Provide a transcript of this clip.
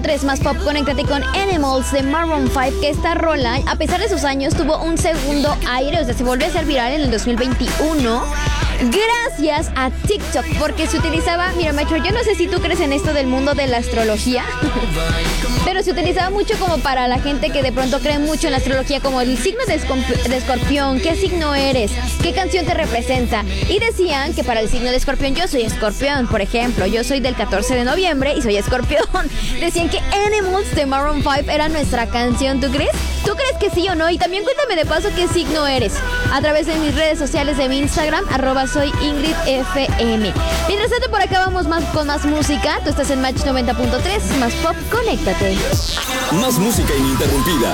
3 más pop, conéctate con Animals de Maroon 5, que esta rola, a pesar de sus años, tuvo un segundo aire, o sea, se volvió a ser viral en el 2021. Gracias a TikTok, porque se utilizaba, mira, Metro, yo no sé si tú crees en esto del mundo de la astrología, pero se utilizaba mucho como para la gente que de pronto cree mucho en la astrología, como el signo de Escorpión, qué signo eres, qué canción te representa. Y decían que para el signo de Escorpión, yo soy Escorpión, por ejemplo, yo soy del 14 de noviembre y soy Escorpión. Decían que Animals de Maroon 5 era nuestra canción, ¿tú crees? ¿Tú crees que sí o no? Y también cuéntame de paso qué signo eres a través de mis redes sociales de mi Instagram, @soyingridfm. Mientras tanto, por acá vamos con más música. Tú estás en Match 90.3, más pop, conéctate. Más música ininterrumpida.